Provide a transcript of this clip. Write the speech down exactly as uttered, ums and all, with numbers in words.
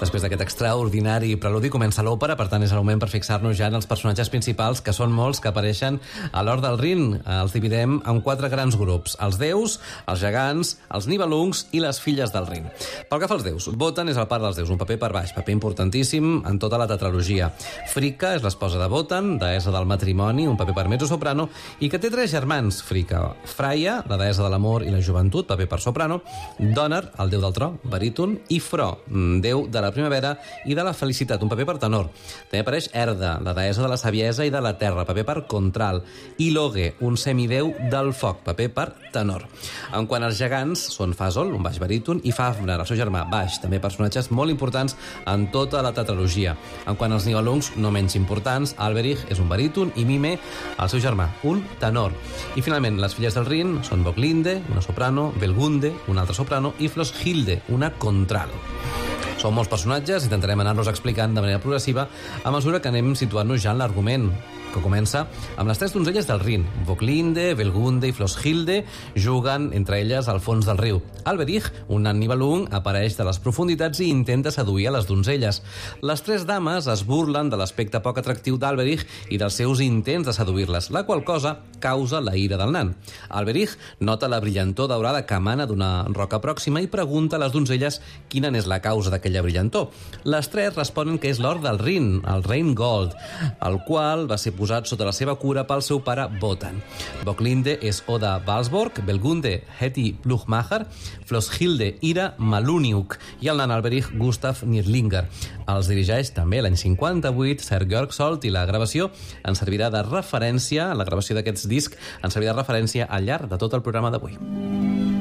Després d'aquest extraordinari preludi comença l'òpera, per tant és el moment per fixar-nos ja en els personatges principals, que són molts, que apareixen a l'Hort del Rin. Els dividem en quatre grans grups: els déus, els gegants, els nibelungs i les filles del Rin. Pel que fa als déus, Wotan és el pare dels déus, un paper per baix, paper importantíssim en tota la tetralogia. Fricka és l'esposa de Wotan, deessa del matrimoni, un paper per mezzosoprano, i que té tres germans, Fricka. Freya, la deessa de l'amor i la joventut, paper per soprano; Donner, el déu del tro, baríton; i Fro, déu de la primavera i de la felicitat, un paper per tenor. També apareix Erda, la deessa de la saviesa i de la terra, paper per contralt; i Loge, un semidéu del foc, paper per tenor. En quant als gegants, són Fazol, un baix baríton, i Fafner, el seu germà, baix, també personatges molt importants en tota la tetralogia. En quant als nibelungs, no menys importants, Alberich és un baríton i Mime, el seu germà, un tenor. I finalment, les filles del Rin són Boglinde, una soprano; Belgunde, una altra soprano; i Flosshilde, una contralt. Són molts personatges, intentarem anar-los explicant de manera progressiva a mesura que anem situant-nos ja en l'argument, que comença amb les tres donzelles del Rin. Boglinde, Belgunde i Flosshilde juguen entre elles al fons del riu. Alberich, un nan nibelung, apareix de les profunditats i intenta seduir a les donzelles. Les tres dames es burlen de l'aspecte poc atractiu d'Alberich i dels seus intents de seduir-les, la qual cosa causa la ira del nan. Alberich nota la brillantor daurada que emana d'una roca pròxima i pregunta a les donzelles quina n'és la causa d'aquella brillantor. Les tres responen que és l'or del Rin, el Rheingold, el qual va ser posat sota la seva cura pel seu pare Wotan. Boglinde és Oda Valsborg, Belgunde Heti Bluchmacher, Flosshilde Ira Maluniuk i el nan Alberich Gustav Nidlinger. Els dirigeix també l'any cinquanta-vuit Sir Georg Solt i la gravació ens servirà de referència, la gravació d'aquests discs ens servirà de referència al llarg de tot el programa d'avui.